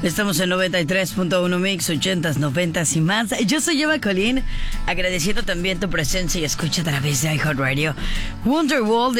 Estamos en 93.1 Mix, 80s, 90s y más. Yo soy Eva Colín, agradeciendo también tu presencia y escucha a través de iHeartRadio. Wonderwall de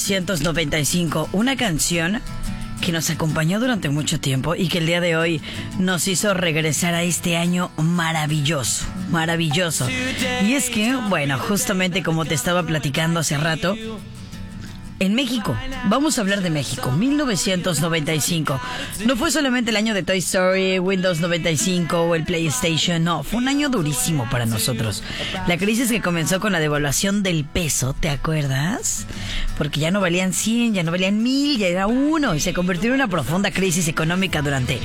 1995, una canción que nos acompañó durante mucho tiempo y que el día de hoy nos hizo regresar a este año maravilloso, maravilloso. Y es que, bueno, justamente como te estaba platicando hace rato, en México, vamos a hablar de México, 1995. No fue solamente el año de Toy Story, Windows 95 o el PlayStation, no, fue un año durísimo para nosotros. La crisis que comenzó con la devaluación del peso, ¿te acuerdas? Porque ya no valían 100, ya no valían 1000, ya era 1 y se convirtió en una profunda crisis económica durante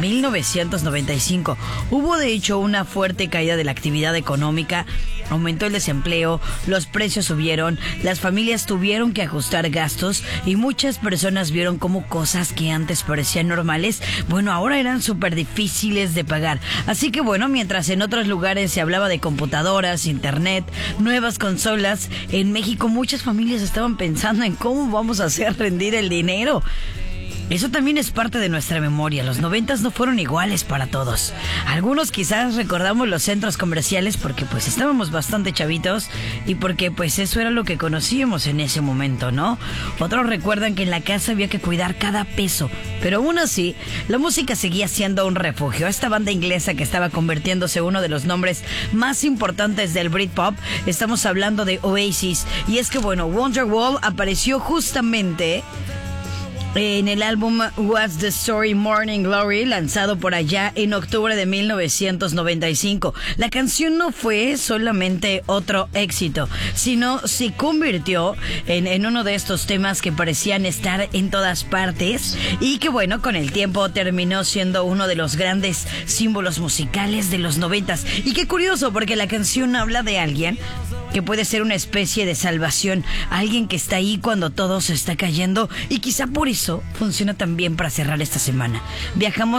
1995. Hubo de hecho una fuerte caída de la actividad económica, aumentó el desempleo, los precios subieron, las familias tuvieron que ajustar gastos y muchas personas vieron cómo cosas que antes parecían normales, bueno, ahora eran súper difíciles de pagar. Así que bueno, mientras en otros lugares se hablaba de computadoras, internet, nuevas consolas, en México muchas familias estaban pensando en cómo vamos a hacer rendir el dinero. Eso también es parte de nuestra memoria. Los 90s no fueron iguales para todos. Algunos quizás recordamos los centros comerciales porque pues estábamos bastante chavitos y porque pues eso era lo que conocíamos en ese momento, ¿no? Otros recuerdan que en la casa había que cuidar cada peso, pero aún así la música seguía siendo un refugio. Esta banda inglesa que estaba convirtiéndose en uno de los nombres más importantes del Britpop, estamos hablando de Oasis. Y es que bueno, Wonderwall apareció justamente en el álbum What's the Story Morning Glory, lanzado por allá en octubre de 1995. La canción no fue solamente otro éxito, sino se convirtió en uno de estos temas que parecían estar en todas partes y que bueno, con el tiempo terminó siendo uno de los grandes símbolos musicales de los 90s. Y qué curioso, porque la canción habla de alguien que puede ser una especie de salvación, alguien que está ahí cuando todo se está cayendo, y quizá por eso funciona tan bien para cerrar esta semana. Viajamos